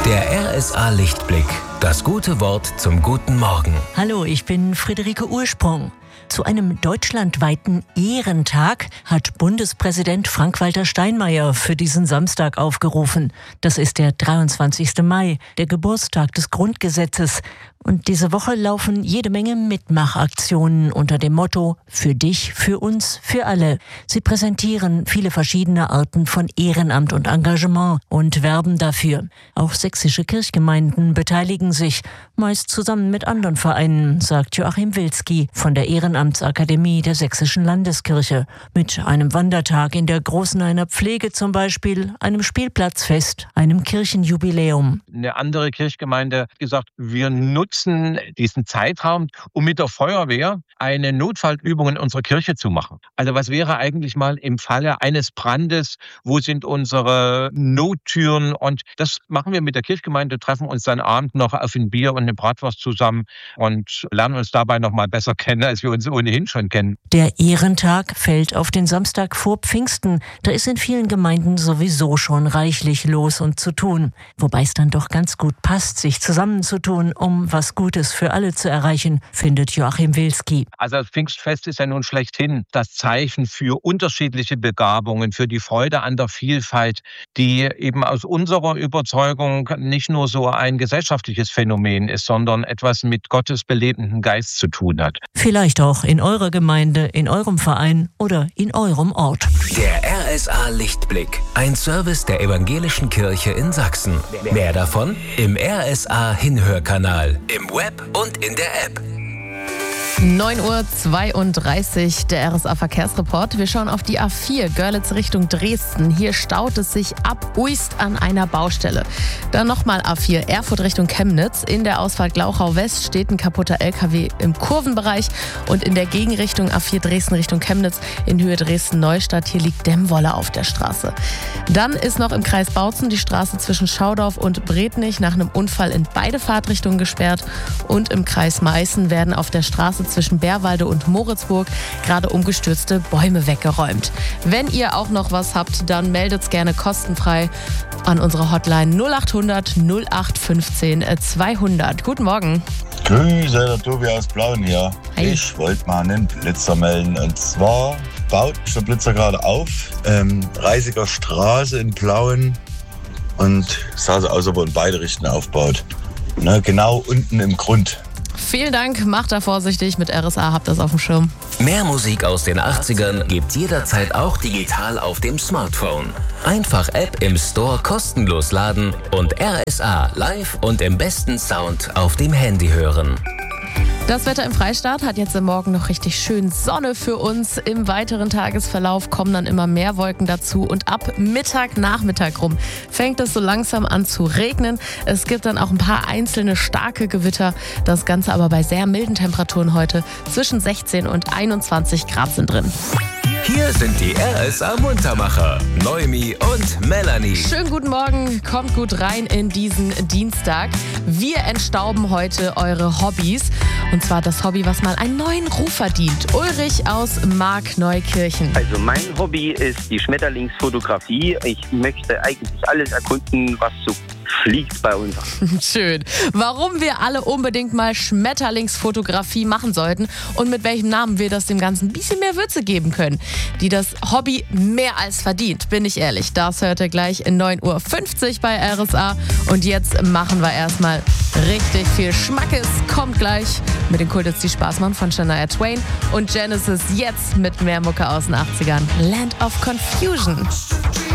Der RSA Lichtblick. Das gute Wort zum guten Morgen. Hallo, ich bin Friederike Ursprung. Zu einem deutschlandweiten Ehrentag hat Bundespräsident Frank-Walter Steinmeier für diesen Samstag aufgerufen. Das ist der 23. Mai, der Geburtstag des Grundgesetzes. Und diese Woche laufen jede Menge Mitmachaktionen unter dem Motto „Für dich, für uns, für alle". Sie präsentieren viele verschiedene Arten von Ehrenamt und Engagement und werben dafür. Auch sächsische Kirchgemeinden beteiligen sich, meist zusammen mit anderen Vereinen, sagt Joachim Wilski von der Ehrenamtsakademie der Sächsischen Landeskirche. Mit einem Wandertag in der Großener Pflege zum Beispiel, einem Spielplatzfest, einem Kirchenjubiläum. Eine andere Kirchgemeinde hat gesagt, wir nutzen diesen Zeitraum, um mit der Feuerwehr eine Notfallübung in unserer Kirche zu machen. Also was wäre eigentlich mal im Falle eines Brandes, wo sind unsere Nottüren? Und das machen wir mit der Kirchgemeinde, treffen uns dann abends noch auf ein Bier und eine Bratwurst zusammen und lernen uns dabei noch mal besser kennen, als wir uns ohnehin schon kennen. Der Ehrentag fällt auf den Samstag vor Pfingsten. Da ist in vielen Gemeinden sowieso schon reichlich los und zu tun. Wobei es dann doch ganz gut passt, sich zusammenzutun, um was Gutes für alle zu erreichen, findet Joachim Wilski. Also das Pfingstfest ist ja nun schlechthin das Zeichen für unterschiedliche Begabungen, für die Freude an der Vielfalt, die eben aus unserer Überzeugung nicht nur so ein gesellschaftliches Phänomen ist, sondern etwas mit Gottes belebendem Geist zu tun hat. Vielleicht auch in eurer Gemeinde, in eurem Verein oder in eurem Ort. Der RSA Lichtblick. Ein Service der Evangelischen Kirche in Sachsen. Mehr davon im RSA Hinhörkanal, im Web und in der App. 9:32 Uhr, der RSA Verkehrsreport. Wir schauen auf die A4 Görlitz Richtung Dresden. Hier staut es sich ab Uist an einer Baustelle. Dann nochmal A4 Erfurt Richtung Chemnitz. In der Ausfahrt Glauchau West steht ein kaputter LKW im Kurvenbereich. Und in der Gegenrichtung A4 Dresden Richtung Chemnitz in Höhe Dresden-Neustadt. Hier liegt Dämmwolle auf der Straße. Dann ist noch im Kreis Bautzen die Straße zwischen Schaudorf und Bretnich nach einem Unfall in beide Fahrtrichtungen gesperrt. Und im Kreis Meißen werden auf der Straße zwischen Bärwalde und Moritzburg gerade umgestürzte Bäume weggeräumt. Wenn ihr auch noch was habt, dann meldet's gerne kostenfrei an unsere Hotline 0800 0815 200. Guten Morgen. Grüße, der Tobi aus Plauen hier. Hi. Ich wollte mal einen Blitzer melden. Und zwar baut der Blitzer gerade auf, Reisiger Straße in Plauen. Und sah so aus, als ob er in beide Richtungen aufbaut. Ne, genau unten im Grund. Vielen Dank, macht da vorsichtig mit RSA, habt das auf dem Schirm. Mehr Musik aus den 80ern gibt's jederzeit auch digital auf dem Smartphone. Einfach App im Store kostenlos laden und RSA live und im besten Sound auf dem Handy hören. Das Wetter im Freistaat hat jetzt am Morgen noch richtig schön Sonne für uns. Im weiteren Tagesverlauf kommen dann immer mehr Wolken dazu und ab Nachmittag rum fängt es so langsam an zu regnen. Es gibt dann auch ein paar einzelne starke Gewitter. Das Ganze aber bei sehr milden Temperaturen heute. Zwischen 16 und 21 Grad sind drin. Hier sind die RSA Muntermacher, Noemi und Melanie. Schönen guten Morgen, kommt gut rein in diesen Dienstag. Wir entstauben heute eure Hobbys. Und zwar das Hobby, was mal einen neuen Ruf verdient. Ulrich aus Markneukirchen. Also mein Hobby ist die Schmetterlingsfotografie. Ich möchte eigentlich alles erkunden, was so fliegt bei uns. Schön. Warum wir alle unbedingt mal Schmetterlingsfotografie machen sollten und mit welchem Namen wir das dem Ganzen ein bisschen mehr Würze geben können, die das Hobby mehr als verdient, bin ich ehrlich. Das hört ihr gleich in 9:50 Uhr bei RSA. Und jetzt machen wir erstmal richtig viel Schmackes. Kommt gleich mit den Kult jetzt die Spaßmann von Shania Twain und Genesis jetzt mit mehr Mucke aus den 80ern. Land of Confusion.